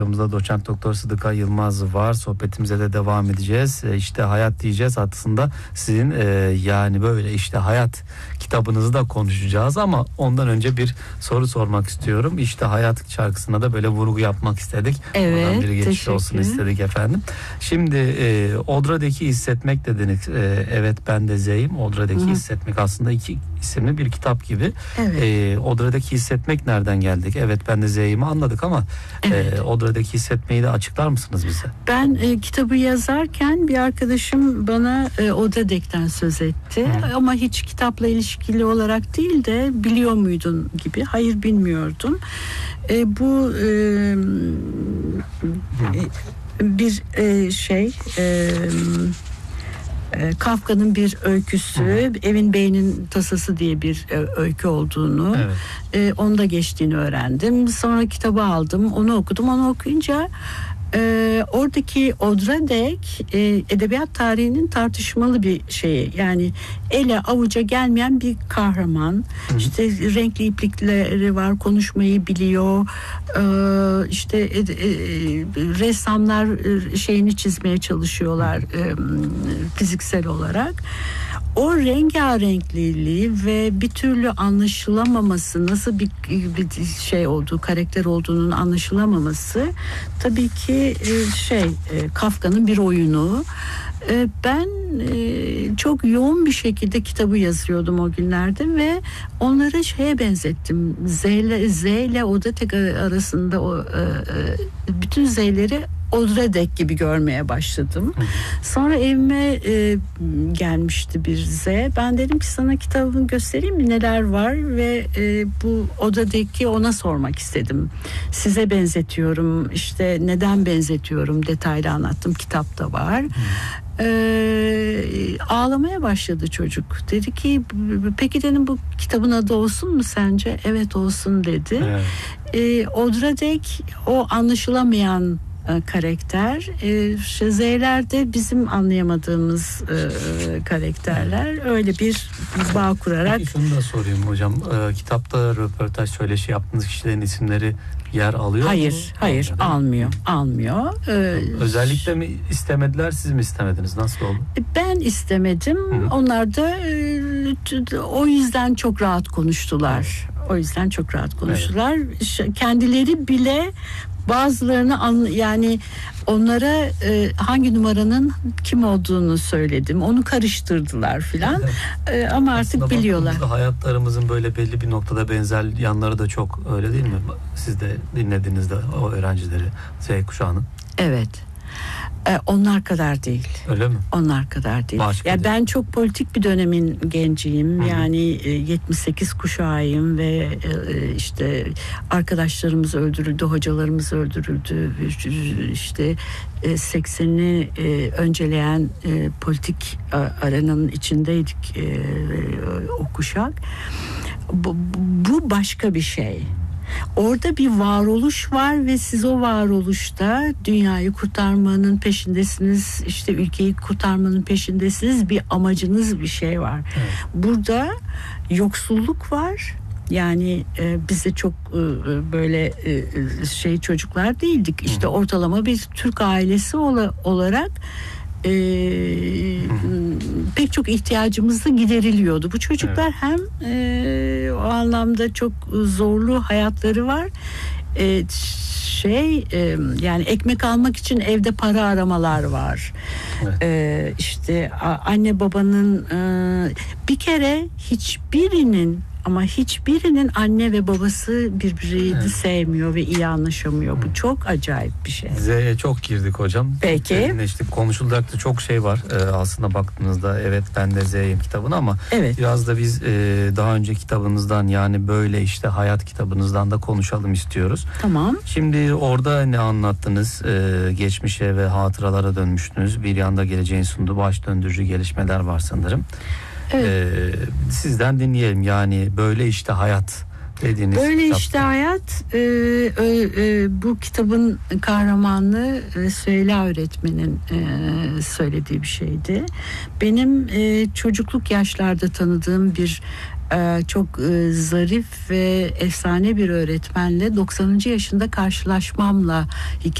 Aramızda doçent doktor Sıdıka Yılmaz var. Sohbetimize de devam edeceğiz. İşte hayat diyeceğiz. Aslında sizin yani böyle işte hayat kitabınızı da konuşacağız ama ondan önce bir soru sormak istiyorum. İşte hayat şarkısına da böyle vurgu yapmak istedik. Evet. Oradan bir geçiş olsun istedik efendim. Şimdi Odra'daki hissetmek dediniz. Evet ben de Z'yim. Odra'daki hissetmek aslında iki isimli bir kitap gibi. Evet. Odra'daki hissetmek nereden geldik? Evet ben de Z'yimi anladık ama Evet. Odra'daki hissetmeyi de açıklar mısınız bize? Ben kitabı yazarken bir arkadaşım bana Odradek'ten söz etti. Ama hiç kitapla ilişkili olarak değil de biliyor muydun gibi. Hayır, bilmiyordum. Bu bir Kafka'nın bir öyküsü, Evin Bey'in Tasası diye bir öykü olduğunu, onda geçtiğini öğrendim. Sonra kitabı aldım, onu okudum. Onu okuyunca oradaki Odradek edebiyat tarihinin tartışmalı bir şeyi. Yani ele avuca gelmeyen bir kahraman. İşte renkli iplikleri var, konuşmayı biliyor. İşte ressamlar şeyini çizmeye çalışıyorlar fiziksel olarak. O rengarenkliliği ve bir türlü anlaşılamaması, nasıl bir şey olduğu, karakter olduğunun anlaşılamaması tabii ki Kafka'nın bir oyunu. Ben çok yoğun bir şekilde kitabı yazıyordum o günlerde ve onları şeye benzettim. Z ile Odradek arasında o bütün Z'leri Odradek gibi görmeye başladım. Sonra evime gelmişti bir Z. Ben dedim ki sana kitabını göstereyim mi, neler var, ve bu Odradek'i ona sormak istedim. Size benzetiyorum, işte neden benzetiyorum, detaylı anlattım, kitapta var. Ağlamaya başladı çocuk. Dedi ki peki dedim, bu kitabın adı olsun mu sence? Evet olsun dedi. Odradek o anlaşılamayan karakter. Z'ler de bizim anlayamadığımız karakterler. Öyle bir bağ kurarak. Peki şunu da sorayım hocam. Kitapta röportaj, söyleşi yaptığınız kişilerin isimleri yer alıyor mu? Hayır, almıyor. Özellikle mi istemediler, siz mi istemediniz? Nasıl oldu? Ben istemedim. Onlar da o yüzden çok rahat konuştular. Kendileri bile bazılarını yani onlara hangi numaranın kim olduğunu söyledim. Onu karıştırdılar filan. Ama artık biliyorlar. Hayatlarımızın böyle belli bir noktada benzer yanları da çok, öyle değil mi? Siz de dinlediğinizde o öğrencileri, Z kuşağının. Evet. Onlar kadar değil. Öyle mi? Onlar kadar değil. Ya ben çok politik bir dönemin genciyim. Yani 78 kuşağıyım ve işte arkadaşlarımız öldürüldü, hocalarımız öldürüldü. İşte 80'i önceleyen politik arenanın içindeydik o kuşak. Bu başka bir şey. Orada bir varoluş var ve siz o varoluşta dünyayı kurtarmanın peşindesiniz, işte ülkeyi kurtarmanın peşindesiniz, bir amacınız, bir şey var. Burada yoksulluk var. Yani biz de çok böyle çocuklar değildik. İşte ortalama bir Türk ailesi olarak pek çok ihtiyacımız da gideriliyordu. Bu çocuklar hem o anlamda çok zorlu hayatları var. Yani ekmek almak için evde para aramalar var. İşte anne babanın bir kere hiçbirinin anne ve babası birbirini sevmiyor ve iyi anlaşamıyor. Bu çok acayip bir şey. Z'ye çok girdik hocam. Peki. Konuşulacak da çok şey var. Aslında baktığınızda evet ben de Z'yim kitabın ama biraz da biz daha önce kitabınızdan, yani böyle işte hayat kitabınızdan da konuşalım istiyoruz. Tamam. Şimdi orada ne anlattınız? Geçmişe ve hatıralara dönmüştünüz. Bir yanda geleceğin sunduğu baş döndürücü gelişmeler var sanırım. Evet. Sizden dinleyelim, yani böyle işte hayat dediğiniz. Böyle kitapta. İşte hayat bu kitabın kahramanı Süheyla öğretmenin söylediği bir şeydi. Benim çocukluk yaşlarda tanıdığım bir çok zarif ve efsane bir öğretmenle 90. yaşında karşılaşmamla